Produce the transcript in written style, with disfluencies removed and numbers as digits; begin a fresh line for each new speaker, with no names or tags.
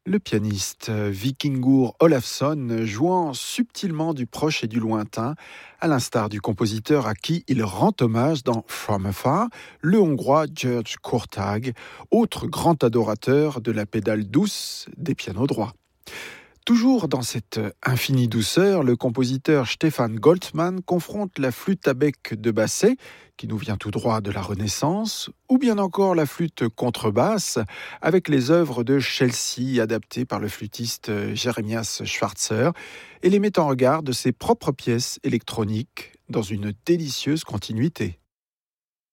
Le pianiste Vikingur Olafsson jouant subtilement du proche et du lointain, à l'instar du compositeur à qui il rend hommage dans From Afar, le Hongrois György Kurtág, autre grand adorateur de la pédale douce des pianos droits. Toujours dans cette infinie douceur, le compositeur Stefan Goltmann confronte la flûte à bec de Basset, qui nous vient tout droit de la Renaissance, ou bien encore la flûte contrebasse, avec les œuvres de Chelsea adaptées par le flûtiste Jeremias Schwarzer, et les met en regard de ses propres pièces électroniques dans une délicieuse continuité.